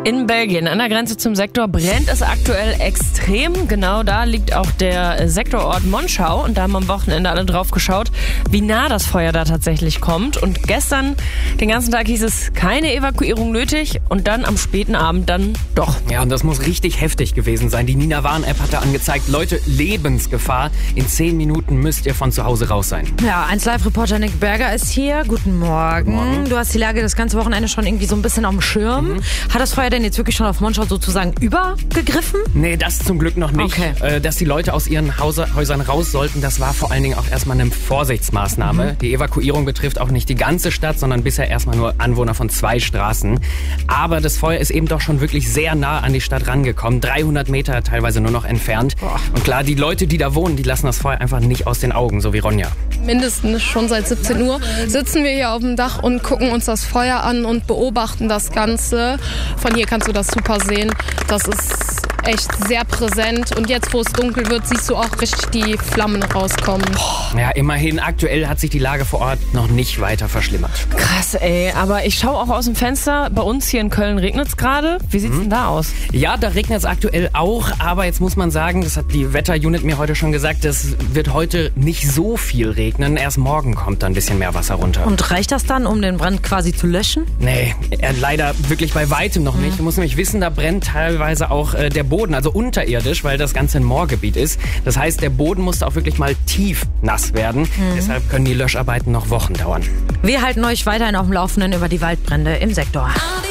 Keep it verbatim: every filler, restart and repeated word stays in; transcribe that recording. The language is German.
In Belgien, an der Grenze zum Sektor, brennt es aktuell extrem. Genau da liegt auch der Sektorort Monschau. Und da haben am Wochenende alle drauf geschaut, wie nah das Feuer da tatsächlich kommt. Und gestern, den ganzen Tag, hieß es, keine Evakuierung nötig. Und dann am späten Abend dann doch. Ja, und das muss richtig heftig gewesen sein. Die Nina Warn-App hat da angezeigt, Leute, Lebensgefahr. In zehn Minuten müsst ihr von zu Hause raus sein. Ja, eins Live-Reporter Nick Berger ist hier. Guten Morgen. Guten Morgen. Du hast die Lage das ganze Wochenende schon irgendwie so ein bisschen auf dem Schirm. Mhm. Hat das Feuer denn jetzt wirklich schon auf Monschau sozusagen übergegriffen? Nee, das zum Glück noch nicht. Okay. Äh, dass die Leute aus ihren Hause, Häusern raus sollten, das war vor allen Dingen auch erstmal eine Vorsichtsmaßnahme. Mhm. Die Evakuierung betrifft auch nicht die ganze Stadt, sondern bisher erstmal nur Anwohner von zwei Straßen. Aber das Feuer ist eben doch schon wirklich sehr nah an die Stadt rangekommen. dreihundert Meter teilweise nur noch entfernt. Boah. Und klar, die Leute, die da wohnen, die lassen das Feuer einfach nicht aus den Augen, so wie Ronja. Mindestens schon seit siebzehn Uhr sitzen wir hier auf dem Dach und gucken uns das Feuer an und beobachten das Ganze. Von hier kannst du das super sehen. Das ist echt sehr präsent. Und jetzt, wo es dunkel wird, siehst du auch richtig die Flammen rauskommen. Ja, immerhin, aktuell hat sich die Lage vor Ort noch nicht weiter verschlimmert. Krass, ey. Aber ich schaue auch aus dem Fenster. Bei uns hier in Köln regnet es gerade. Wie sieht's mhm. denn da aus? Ja, da regnet es aktuell auch. Aber jetzt muss man sagen, das hat die Wetterunit mir heute schon gesagt, es wird heute nicht so viel regnen. Erst morgen kommt da ein bisschen mehr Wasser runter. Und reicht das dann, um den Brand quasi zu löschen? Nee, äh, leider wirklich bei weitem noch nicht. Du musst nämlich wissen, da brennt teilweise auch äh, der Boden, also unterirdisch, weil das Ganze ein Moorgebiet ist. Das heißt, der Boden musste auch wirklich mal tief nass werden. Mhm. Deshalb können die Löscharbeiten noch Wochen dauern. Wir halten euch weiterhin auf dem Laufenden über die Waldbrände im Sektor.